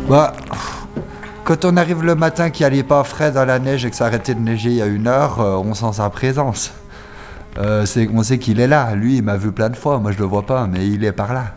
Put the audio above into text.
Bah, quand on arrive le matin qu'il n'y allait pas frais dans la neige et que ça arrêtait de neiger il y a 1 heure, on sent sa présence. On sait qu'il est là. Lui, il m'a vu plein de fois. Moi, je le vois pas, mais il est par là.